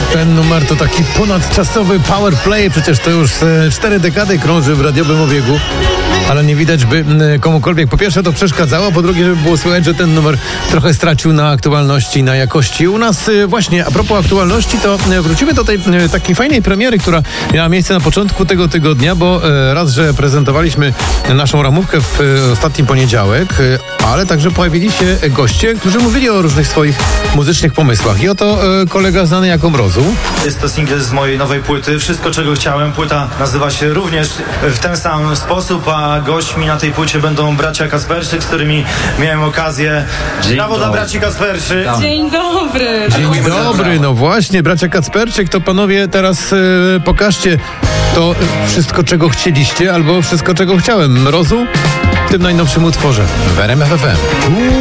Ten numer to taki ponadczasowy power play, przecież to już 4 dekady krąży w radiowym obiegu, ale nie widać, by komukolwiek po pierwsze to przeszkadzało, po drugie, żeby było słychać, że ten numer trochę stracił na aktualności, na jakości. U nas właśnie, a propos aktualności, to wrócimy do tej takiej fajnej premiery, która miała miejsce na początku tego tygodnia, bo raz, że prezentowaliśmy naszą ramówkę w ostatni poniedziałek, ale także pojawili się goście, którzy mówili o różnych swoich muzycznych pomysłach. I oto kolega znany jako Mrozu. Jest to singiel z mojej nowej płyty. Wszystko, czego chciałem. Płyta nazywa się również w ten sam sposób, a gośćmi na tej płycie będą bracia Kasperczyk, z którymi miałem okazję. Brawo dla braci Kasperczyk. Dzień dobry. Dzień dobry, no właśnie, bracia Kacperczyk, to panowie teraz pokażcie to wszystko, czego chcieliście, albo wszystko, czego chciałem. Mrozu w tym najnowszym utworze w RMF FM.